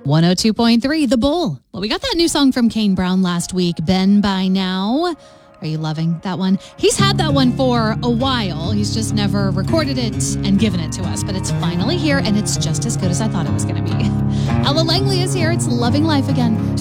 102.3 The Bull. Well, we got that new song from Kane Brown last week, Ben By Now. Are you loving that one? He's had that one for a while. He's just never recorded it and given it to us, but it's finally here and it's just as good as I thought it was going to be. Ella Langley is here. It's Loving Life again.